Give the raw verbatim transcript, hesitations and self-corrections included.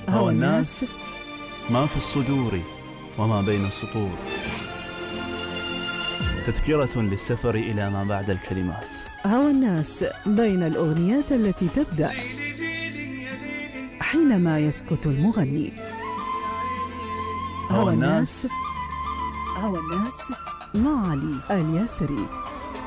هوى الناس ما في الصدور وما بين السطور، تذكرة للسفر إلى ما بعد الكلمات. هوى الناس بين الأغنيات التي تبدأ حينما يسكت المغني. هوى الناس هوى الناس مع علي الياسري.